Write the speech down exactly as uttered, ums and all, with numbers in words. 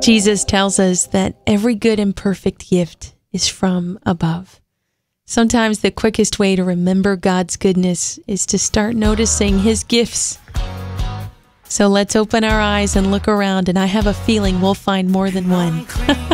Jesus tells us that every good and perfect gift is from above. Sometimes the quickest way to remember God's goodness is to start noticing His gifts. So let's open our eyes and look around, and I have a feeling we'll find more than one.